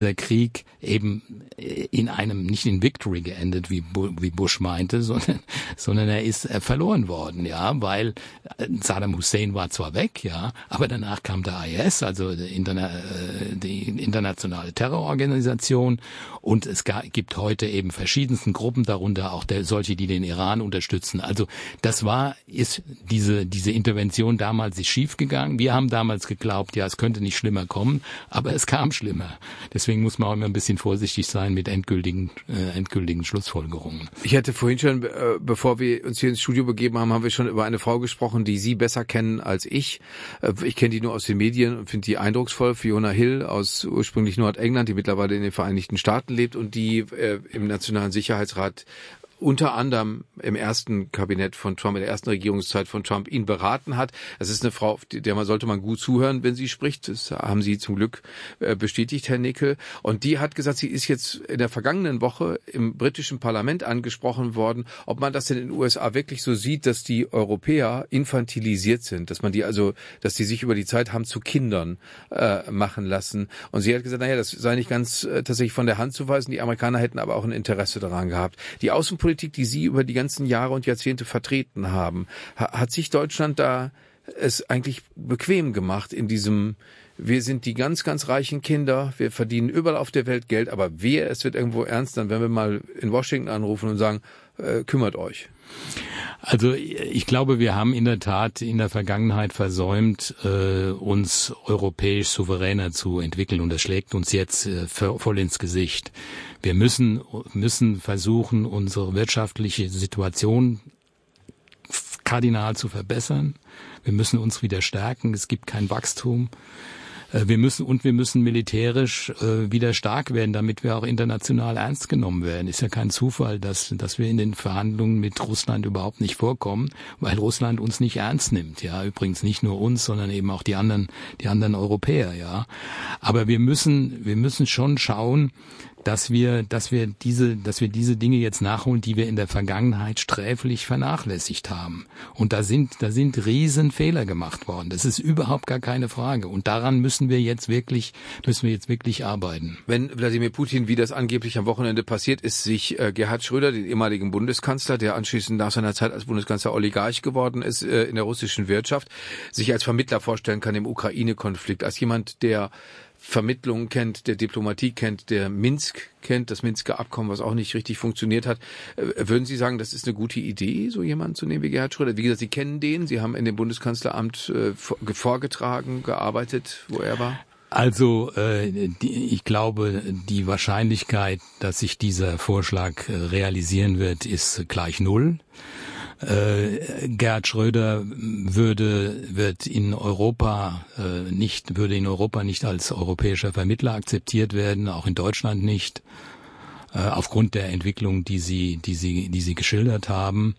der Krieg eben in einem, nicht in Victory geendet, wie Bush meinte, sondern er ist verloren worden, ja, weil Saddam Hussein war zwar weg, ja, aber danach kam der IS, also die internationale Terrororganisation, und es gibt heute eben verschiedensten Gruppen, darunter auch solche, die den Iran unterstützen. Also ist diese Intervention damals ist schiefgegangen. Wir haben damals geglaubt, ja, es könnte nicht schlimmer kommen, aber es kam schlimmer. Deswegen muss man auch immer ein bisschen vorsichtig sein mit endgültigen Schlussfolgerungen. Ich hatte vorhin schon, bevor wir uns hier ins Studio begeben haben wir schon über eine Frau gesprochen, die Sie besser kennen als ich. Ich kenne die nur aus den Medien und finde die eindrucksvoll. Fiona Hill aus ursprünglich Nordengland, die mittlerweile in den Vereinigten Staaten lebt und die im Nationalen Sicherheitsrat unter anderem im ersten Kabinett von Trump, in der ersten Regierungszeit von Trump, ihn beraten hat. Das ist eine Frau, der sollte man gut zuhören, wenn sie spricht. Das haben Sie zum Glück bestätigt, Herr Nickel. Und die hat gesagt, sie ist jetzt in der vergangenen Woche im britischen Parlament angesprochen worden, ob man das denn in den USA wirklich so sieht, dass die Europäer infantilisiert sind, dass die sich über die Zeit haben zu Kindern machen lassen. Und sie hat gesagt, das sei nicht ganz tatsächlich von der Hand zu weisen. Die Amerikaner hätten aber auch ein Interesse daran gehabt. Die Außenpolitik, die Sie über die ganzen Jahre und Jahrzehnte vertreten haben, hat sich Deutschland da es eigentlich bequem gemacht in diesem, wir sind die ganz, ganz reichen Kinder, wir verdienen überall auf der Welt Geld, aber es wird irgendwo ernst, dann werden wir mal in Washington anrufen und sagen, kümmert euch. Also ich glaube, wir haben in der Tat in der Vergangenheit versäumt, uns europäisch souveräner zu entwickeln, und das schlägt uns jetzt voll ins Gesicht. Wir müssen versuchen, unsere wirtschaftliche Situation kardinal zu verbessern. Wir müssen uns wieder stärken. Es gibt kein Wachstum. Wir müssen militärisch wieder stark werden, damit wir auch international ernst genommen werden. Ist ja kein Zufall, dass wir in den Verhandlungen mit Russland überhaupt nicht vorkommen, weil Russland uns nicht ernst nimmt. Ja, übrigens nicht nur uns, sondern eben auch die anderen Europäer. Ja, aber wir müssen schon schauen, dass wir diese Dinge jetzt nachholen, die wir in der Vergangenheit sträflich vernachlässigt haben. Und da sind riesen Fehler gemacht worden. Das ist überhaupt gar keine Frage. Und daran müssen wir jetzt wirklich arbeiten. Wenn Wladimir Putin, wie das angeblich am Wochenende passiert ist, sich Gerhard Schröder, den ehemaligen Bundeskanzler, der anschließend nach seiner Zeit als Bundeskanzler Oligarch geworden ist in der russischen Wirtschaft, sich als Vermittler vorstellen kann im Ukraine-Konflikt, als jemand, der Vermittlung kennt, der Diplomatie kennt, der Minsk kennt, das Minsker Abkommen, was auch nicht richtig funktioniert hat. Würden Sie sagen, das ist eine gute Idee, so jemanden zu nehmen wie Gerhard Schröder? Wie gesagt, Sie kennen den, Sie haben in dem Bundeskanzleramt vorgetragen, gearbeitet, wo er war. Also ich glaube, die Wahrscheinlichkeit, dass sich dieser Vorschlag realisieren wird, ist gleich 0. Gerhard Schröder würde in Europa nicht als europäischer Vermittler akzeptiert werden, auch in Deutschland nicht, aufgrund der Entwicklung, die Sie geschildert haben.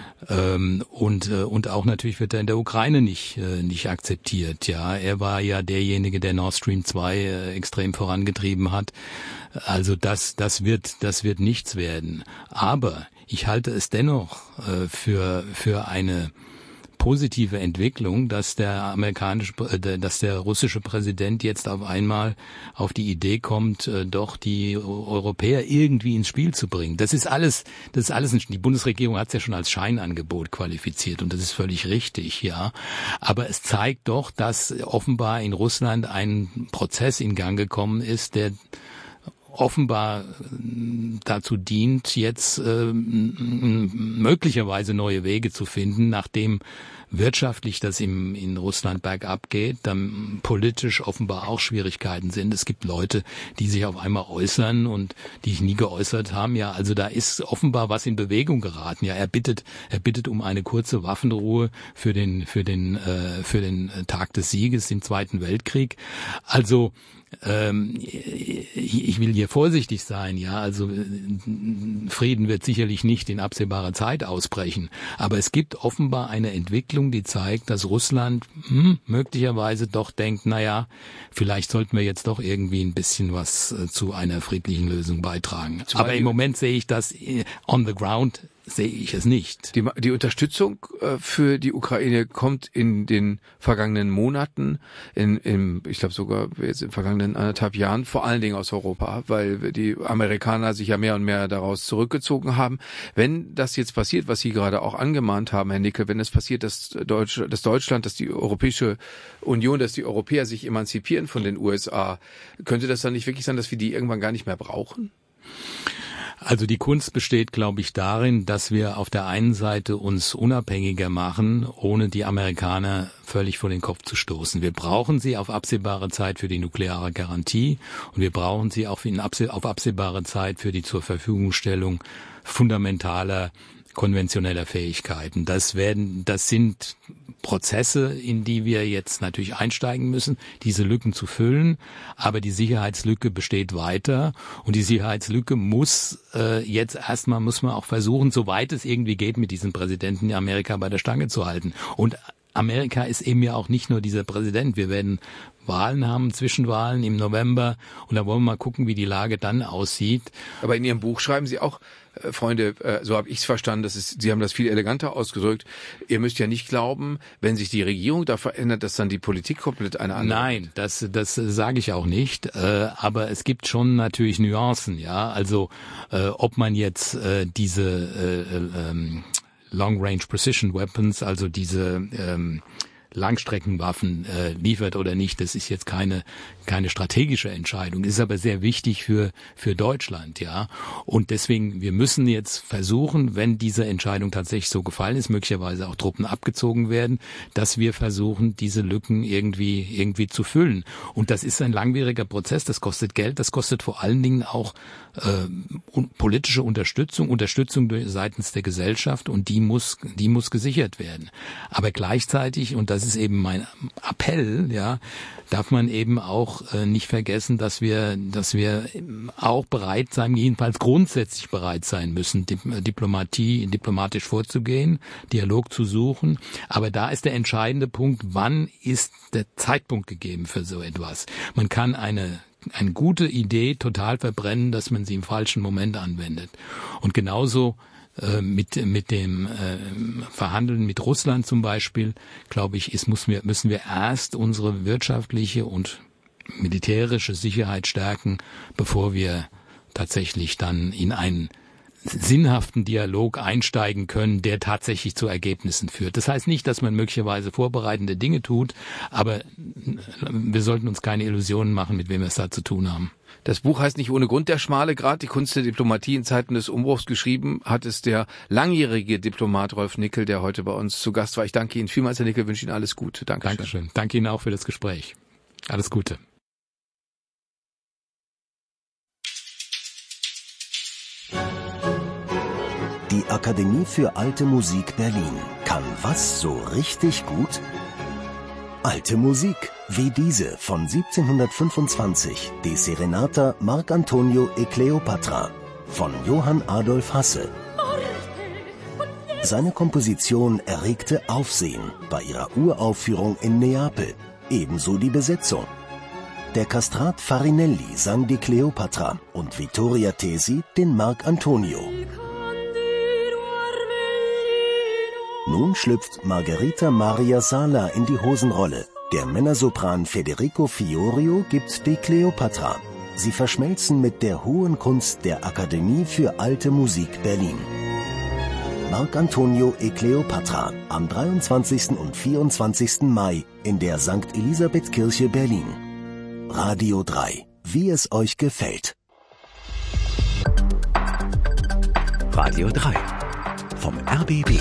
Und auch natürlich wird er in der Ukraine nicht akzeptiert. Ja, er war ja derjenige, der Nord Stream 2 extrem vorangetrieben hat. Also das wird nichts werden. Aber ich halte es dennoch für eine positive Entwicklung, dass der russische Präsident jetzt auf einmal auf die Idee kommt, doch die Europäer irgendwie ins Spiel zu bringen. Das ist alles, die Bundesregierung hat es ja schon als Scheinangebot qualifiziert, und das ist völlig richtig, ja. Aber es zeigt doch, dass offenbar in Russland ein Prozess in Gang gekommen ist, der offenbar dazu dient, jetzt möglicherweise neue Wege zu finden, nachdem wirtschaftlich das in Russland bergab geht, dann politisch offenbar auch Schwierigkeiten sind. Es gibt Leute, die sich auf einmal äußern und die sich nie geäußert haben. Ja, also da ist offenbar was in Bewegung geraten. Ja, er bittet um eine kurze Waffenruhe für den Tag des Sieges im Zweiten Weltkrieg. Also ich will hier vorsichtig sein, ja, also Frieden wird sicherlich nicht in absehbarer Zeit ausbrechen, aber es gibt offenbar eine Entwicklung, die zeigt, dass Russland möglicherweise doch denkt, vielleicht sollten wir jetzt doch irgendwie ein bisschen was zu einer friedlichen Lösung beitragen. Aber im Moment sehe ich das on the ground sehe ich es nicht. Die Unterstützung für die Ukraine kommt in den vergangenen Monaten, ich glaube sogar jetzt in den vergangenen 1,5 Jahren, vor allen Dingen aus Europa, weil die Amerikaner sich ja mehr und mehr daraus zurückgezogen haben. Wenn das jetzt passiert, was Sie gerade auch angemahnt haben, Herr Nickel, wenn es passiert, dass Deutschland, dass die Europäische Union, dass die Europäer sich emanzipieren von den USA, könnte das dann nicht wirklich sein, dass wir die irgendwann gar nicht mehr brauchen? Also die Kunst besteht, glaube ich, darin, dass wir auf der einen Seite uns unabhängiger machen, ohne die Amerikaner völlig vor den Kopf zu stoßen. Wir brauchen sie auf absehbare Zeit für die nukleare Garantie und wir brauchen sie auch auf absehbare Zeit für die zur Verfügungstellung fundamentaler konventioneller Fähigkeiten. Das sind Prozesse, in die wir jetzt natürlich einsteigen müssen, diese Lücken zu füllen. Aber die Sicherheitslücke besteht weiter und die Sicherheitslücke muss man auch versuchen, soweit es irgendwie geht, mit diesem Präsidenten in Amerika bei der Stange zu halten. Und Amerika ist eben ja auch nicht nur dieser Präsident. Wir werden Wahlen haben, Zwischenwahlen im November und da wollen wir mal gucken, wie die Lage dann aussieht. Aber in Ihrem Buch schreiben Sie auch, Freunde, so habe ich es verstanden, Sie haben das viel eleganter ausgedrückt, ihr müsst ja nicht glauben, wenn sich die Regierung da verändert, dass dann die Politik komplett eine andere Nein, das sage ich auch nicht, aber es gibt schon natürlich Nuancen, ja, also ob man jetzt diese Long-Range Precision Weapons, also diese Langstreckenwaffen liefert oder nicht, das ist jetzt keine strategische Entscheidung, ist aber sehr wichtig für Deutschland, ja. Und deswegen, wir müssen jetzt versuchen, wenn diese Entscheidung tatsächlich so gefallen ist, möglicherweise auch Truppen abgezogen werden, dass wir versuchen, diese Lücken irgendwie zu füllen. Und das ist ein langwieriger Prozess, das kostet Geld, das kostet vor allen Dingen auch politische Unterstützung seitens der Gesellschaft und die muss gesichert werden. Aber gleichzeitig, und das ist eben mein Appell, ja, darf man eben auch nicht vergessen, dass wir auch bereit sein, jedenfalls grundsätzlich bereit sein müssen, diplomatisch vorzugehen, Dialog zu suchen. Aber da ist der entscheidende Punkt, wann ist der Zeitpunkt gegeben für so etwas? Man kann eine gute Idee total verbrennen, dass man sie im falschen Moment anwendet. Und genauso mit dem Verhandeln mit Russland zum Beispiel, glaube ich, müssen wir erst unsere wirtschaftliche und militärische Sicherheit stärken, bevor wir tatsächlich dann in einen sinnhaften Dialog einsteigen können, der tatsächlich zu Ergebnissen führt. Das heißt nicht, dass man möglicherweise vorbereitende Dinge tut, aber wir sollten uns keine Illusionen machen, mit wem wir es da zu tun haben. Das Buch heißt nicht ohne Grund Der schmale Grat, die Kunst der Diplomatie in Zeiten des Umbruchs. Geschrieben hat es der langjährige Diplomat Rolf Nickel, der heute bei uns zu Gast war. Ich danke Ihnen vielmals, Herr Nickel, wünsche Ihnen alles Gute. Dankeschön. Danke Ihnen auch für das Gespräch. Alles Gute. Die Akademie für Alte Musik Berlin kann was so richtig gut? Alte Musik, wie diese von 1725, die Serenata Marc Antonio e Cleopatra von Johann Adolf Hasse. Seine Komposition erregte Aufsehen bei ihrer Uraufführung in Neapel, ebenso die Besetzung. Der Kastrat Farinelli sang die Cleopatra und Vittoria Tesi den Marc Antonio. Nun schlüpft Margherita Maria Sala in die Hosenrolle. Der Männersopran Federico Fiorio gibt die Cleopatra. Sie verschmelzen mit der hohen Kunst der Akademie für Alte Musik Berlin. Marc Antonio e Cleopatra am 23. und 24. Mai in der St. Elisabeth-Kirche Berlin. Radio 3, wie es euch gefällt. Radio 3 vom RBB.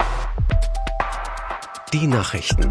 Die Nachrichten.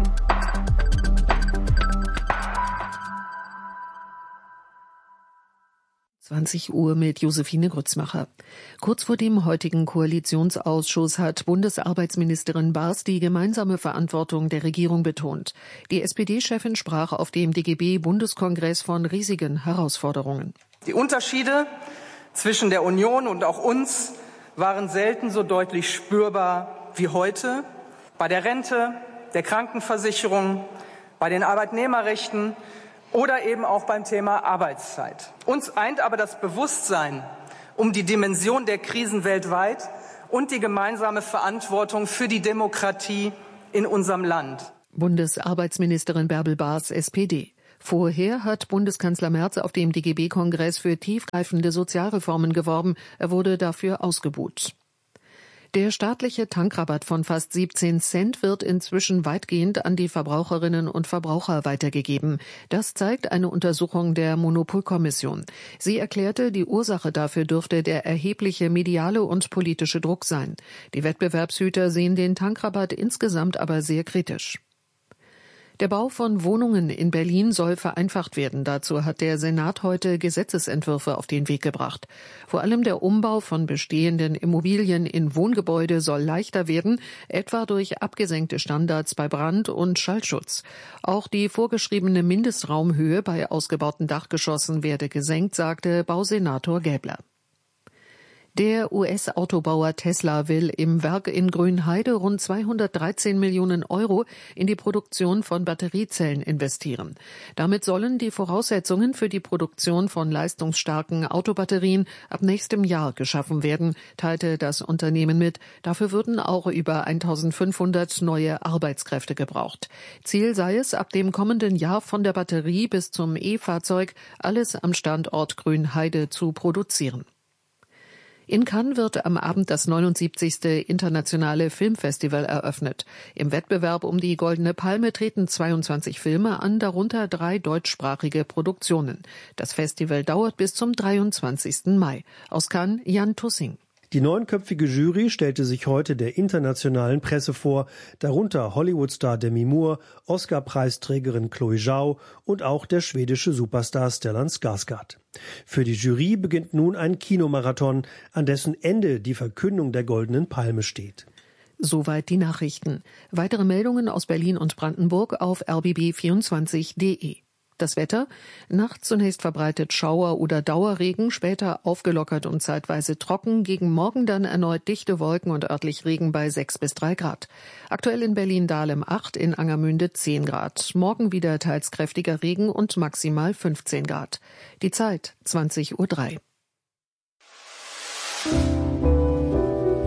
Uhr mit Josephine Grützmacher. Kurz vor dem heutigen Koalitionsausschuss hat Bundesarbeitsministerin Baas die gemeinsame Verantwortung der Regierung betont. Die SPD-Chefin sprach auf dem DGB-Bundeskongress von riesigen Herausforderungen. Die Unterschiede zwischen der Union und auch uns waren selten so deutlich spürbar wie heute. Bei der Rente, der Krankenversicherung, bei den Arbeitnehmerrechten oder eben auch beim Thema Arbeitszeit. Uns eint aber das Bewusstsein um die Dimension der Krisen weltweit und die gemeinsame Verantwortung für die Demokratie in unserem Land. Bundesarbeitsministerin Bärbel Baas, SPD. Vorher hat Bundeskanzler Merz auf dem DGB-Kongress für tiefgreifende Sozialreformen geworben. Er wurde dafür ausgebuht. Der staatliche Tankrabatt von fast 17 Cent wird inzwischen weitgehend an die Verbraucherinnen und Verbraucher weitergegeben. Das zeigt eine Untersuchung der Monopolkommission. Sie erklärte, die Ursache dafür dürfte der erhebliche mediale und politische Druck sein. Die Wettbewerbshüter sehen den Tankrabatt insgesamt aber sehr kritisch. Der Bau von Wohnungen in Berlin soll vereinfacht werden. Dazu hat der Senat heute Gesetzesentwürfe auf den Weg gebracht. Vor allem der Umbau von bestehenden Immobilien in Wohngebäude soll leichter werden, etwa durch abgesenkte Standards bei Brand- und Schallschutz. Auch die vorgeschriebene Mindestraumhöhe bei ausgebauten Dachgeschossen werde gesenkt, sagte Bausenator Gäbler. Der US-Autobauer Tesla will im Werk in Grünheide rund 213 Millionen Euro in die Produktion von Batteriezellen investieren. Damit sollen die Voraussetzungen für die Produktion von leistungsstarken Autobatterien ab nächstem Jahr geschaffen werden, teilte das Unternehmen mit. Dafür würden auch über 1500 neue Arbeitskräfte gebraucht. Ziel sei es, ab dem kommenden Jahr von der Batterie bis zum E-Fahrzeug alles am Standort Grünheide zu produzieren. In Cannes wird am Abend das 79. Internationale Filmfestival eröffnet. Im Wettbewerb um die Goldene Palme treten 22 Filme an, darunter 3 deutschsprachige Produktionen. Das Festival dauert bis zum 23. Mai. Aus Cannes, Jan Tussing. Die 9-köpfige Jury stellte sich heute der internationalen Presse vor, darunter Hollywood-Star Demi Moore, Oscar-Preisträgerin Chloe Zhao und auch der schwedische Superstar Stellan Skarsgård. Für die Jury beginnt nun ein Kinomarathon, an dessen Ende die Verkündung der Goldenen Palme steht. Soweit die Nachrichten. Weitere Meldungen aus Berlin und Brandenburg auf rbb24.de. Das Wetter: Nachts zunächst verbreitet Schauer oder Dauerregen, später aufgelockert und zeitweise trocken, gegen Morgen dann erneut dichte Wolken und örtlich Regen bei 6 bis 3 Grad. Aktuell in Berlin-Dahlem 8, in Angermünde 10 Grad. Morgen wieder teils kräftiger Regen und maximal 15 Grad. Die Zeit 20:03 Uhr.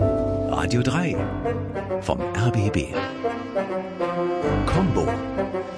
Radio 3 vom RBB. Combo.